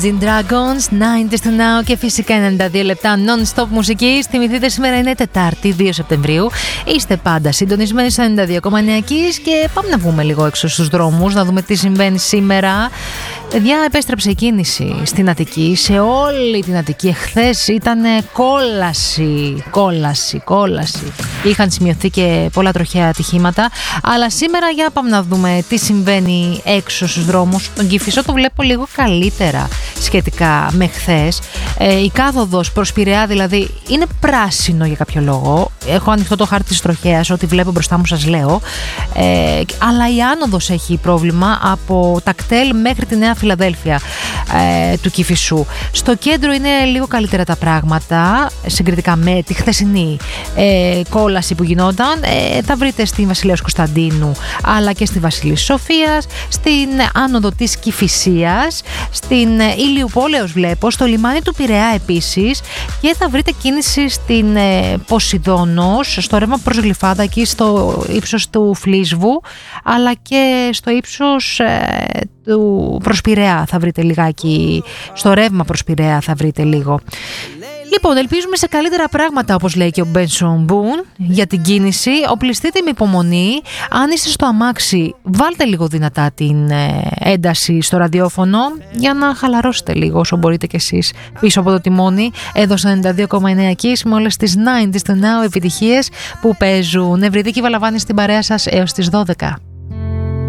Dragons, 90s to now και φυσικά 92 λεπτά non-stop μουσικής. Θυμηθείτε, σήμερα είναι Τετάρτη, 2 Σεπτεμβρίου. Είστε πάντα συντονισμένοι στο 92,9 και πάμε να βγούμε λίγο έξω στους δρόμους, να δούμε τι συμβαίνει σήμερα. Παιδιά, επέστρεψε η κίνηση στην Αττική, σε όλη την Αττική. Εχθές ήταν κόλαση. Είχαν σημειωθεί και πολλά τροχαία ατυχήματα. Αλλά σήμερα για πάμε να δούμε τι συμβαίνει έξω στους δρόμους. Τον Κηφισό το βλέπω λίγο καλύτερα σχετικά με χθες. Η κάθοδος προς Πειραιά δηλαδή είναι πράσινο για κάποιο λόγο. Έχω ανοιχτό το χάρτη της τροχέας, ό,τι βλέπω μπροστά μου σας λέω. Αλλά η άνοδος έχει πρόβλημα από τα κτέλ μέχρι τη Νέα Φιλαδέλφια του Κηφισού. Στο κέντρο είναι λίγο καλύτερα τα πράγματα συγκριτικά με τη χθεσινή κόλαση που γινόταν. Θα βρείτε στην Βασιλέως Κωνσταντίνου αλλά και στη Βασιλής Σοφίας, στην άνοδο της Κηφισίας, στην Ηλιουπόλεως βλέπω, στο λιμάνι του Πειραιά επίσης, και θα βρείτε κίνηση στην Ποσειδώνος, στο ρεύμα προς Γλυφάδα, εκεί στο ύψος του Φλίσβου, αλλά και στο ύψος του προς Πειραιά θα βρείτε λιγάκι, στο ρεύμα προς Πειραιά θα βρείτε λίγο. Λοιπόν, ελπίζουμε σε καλύτερα πράγματα, όπως λέει και ο Μπένσον Μπουν, για την κίνηση. Οπλιστείτε με υπομονή. Αν είστε στο αμάξι, βάλτε λίγο δυνατά την ένταση στο ραδιόφωνο για να χαλαρώσετε λίγο όσο μπορείτε κι εσείς πίσω από το τιμόνι. Εδώ στο 92,9 Kiss με όλες τις 90s to now επιτυχίες που παίζουν. Ευρυδίκη Βαλαβάνη στην παρέα σας έως τις 12.